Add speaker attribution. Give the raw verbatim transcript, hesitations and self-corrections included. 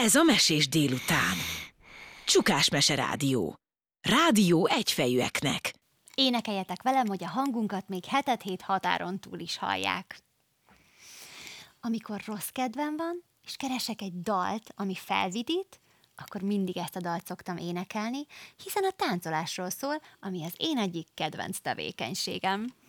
Speaker 1: Ez a Mesés délután. Csukás Mese Rádió. Rádió egyfejűeknek.
Speaker 2: Énekeljetek velem, hogy a hangunkat még hetet hét határon túl is hallják. Amikor rossz kedvem van, és keresek egy dalt, ami felvidít, akkor mindig ezt a dalt szoktam énekelni, hiszen a táncolásról szól, ami az én egyik kedvenc tevékenységem.